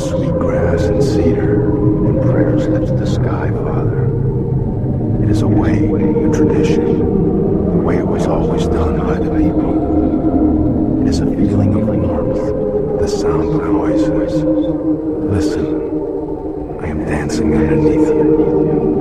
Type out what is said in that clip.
sweet grass and cedar, and prayers lift to the sky, Father. It is a way, a tradition, the way it was always done by the people. It is a feeling of warmth, the sound